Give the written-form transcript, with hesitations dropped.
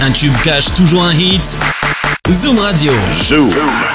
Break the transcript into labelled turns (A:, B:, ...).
A: Un tube cache toujours un hit. Zoom Radio.
B: Zoom.